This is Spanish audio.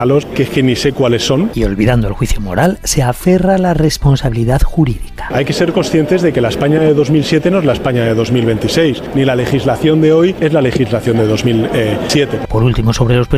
que es que ni sé cuáles son. Y olvidando el juicio moral, se aferra a la responsabilidad jurídica. Hay que ser conscientes de que la España de 2007 no es la España de 2026, ni la legislación de hoy es la legislación de 2007. Por último, sobre los